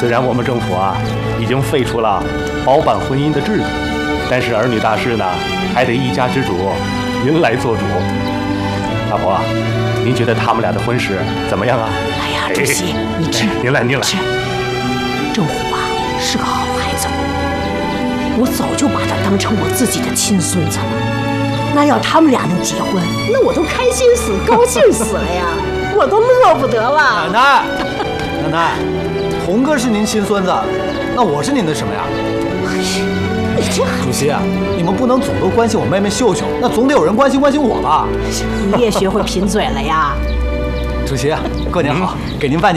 虽然我们政府已经废除了包办婚姻的制度，但是儿女大事呢，还得一家之主您来做主。大伯，您觉得他们俩的婚事怎么样啊？ 哎呀，主席，你吃， 您来。 吃。郑虎是个好孩子，我早就把他当成我自己的亲孙子了。那要他们俩能结婚，那我都开心死、高兴死了呀，我都乐不得了。 奶奶，童哥是您亲孙子，那我是您的什么呀？ 你这主席啊，你们不能总都关心我妹妹秀秀，那总得有人关心我吧？ 你也学会贫嘴了呀？ 主席啊，过年好，给您拜年。